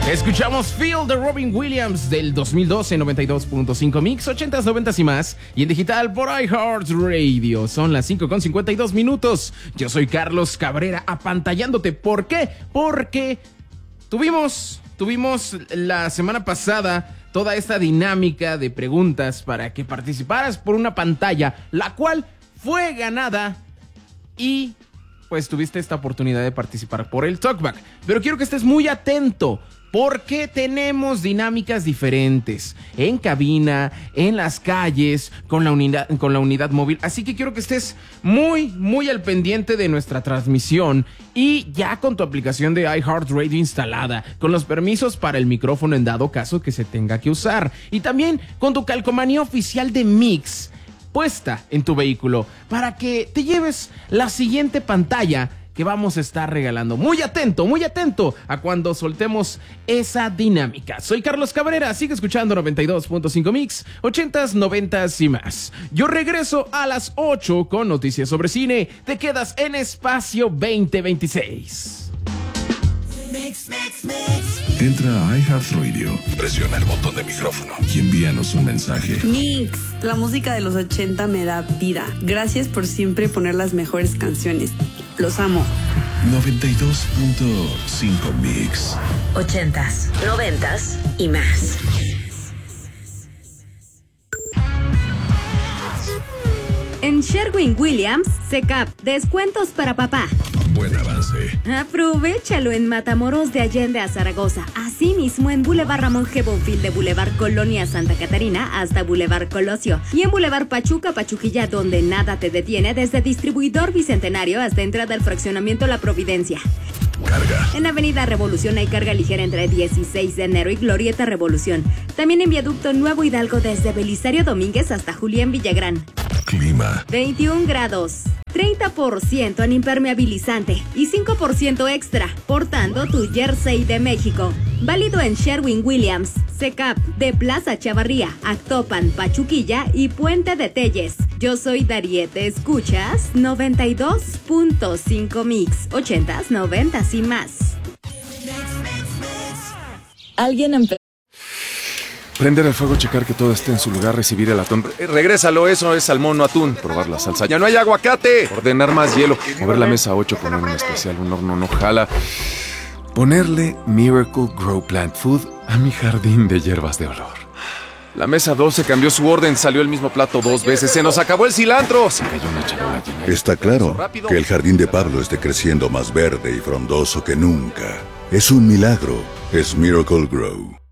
Escuchamos Feel de Robin Williams del 2012, 92.5 Mix, 80s, 90s y más. Y en digital por iHeartRadio. Son las 5:52. Yo soy Carlos Cabrera, apantallándote. ¿Por qué? Porque tuvimos la semana pasada toda esta dinámica de preguntas para que participaras por una pantalla, la cual fue ganada y pues tuviste esta oportunidad de participar por el Talkback. Pero quiero que estés muy atento, porque tenemos dinámicas diferentes en cabina, en las calles, con la unidad móvil. Así que quiero que estés muy al pendiente de nuestra transmisión y ya con tu aplicación de iHeartRadio instalada, con los permisos para el micrófono en dado caso que se tenga que usar, y también con tu calcomanía oficial de Mix puesta en tu vehículo para que te lleves la siguiente pantalla que vamos a estar regalando. Muy atento a cuando soltemos esa dinámica. Soy Carlos Cabrera, sigue escuchando 92.5 Mix, 80s, 90s y más. Yo regreso a las 8 con noticias sobre cine. Te quedas en Espacio 2026. Mix. Entra a iHeartRadio, presiona el botón de micrófono y envíanos un mensaje. Mix, la música de los 80 me da vida. Gracias por siempre poner las mejores canciones. Los amo. 92.5 Mix. 80s, 90s y más. En Sherwin-Williams, Secap, descuentos para papá. Buen avance. Aprovéchalo en Matamoros de Allende a Zaragoza. Asimismo en Boulevard Ramón G. Bonfil de Boulevard Colonia Santa Catarina hasta Boulevard Colosio. Y en Boulevard Pachuca, Pachuquilla, donde nada te detiene, desde Distribuidor Bicentenario hasta entrada al fraccionamiento La Providencia. Carga. En Avenida Revolución hay carga ligera entre 16 de enero y Glorieta Revolución. También en Viaducto Nuevo Hidalgo desde Belisario Domínguez hasta Julián Villagrán. Clima. 21 grados. 30% en impermeabilizante y 5% extra, portando tu jersey de México. Válido en Sherwin-Williams, Secap, de Plaza Chavarría, Actopan, Pachuquilla y Puente de Telles. Yo soy Dariette, escuchas 92.5 Mix, 80s, 90s y más. Alguien empezó. Prender el fuego, checar que todo esté en su lugar, recibir el atún. Regrésalo, eso es salmón, no atún. Probar la salsa. ¡Ya no hay aguacate! Ordenar más hielo. Mover la mesa 8, poner un especial, un horno no jala. Ponerle Miracle Grow Plant Food a mi jardín de hierbas de olor. La mesa 12 cambió su orden, salió el mismo plato 2 veces. ¡Se nos acabó el cilantro! Se cayó una charola llena. Está claro que el jardín de Pablo esté creciendo más verde y frondoso que nunca. Es un milagro. Es Miracle Grow.